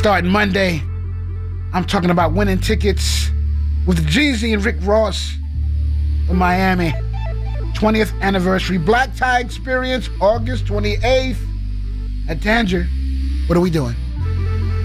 Starting Monday, I'm talking about winning tickets with Jeezy and Rick Ross in Miami. 20th anniversary Black Tie Experience, August 28th at Tanger. What are we doing?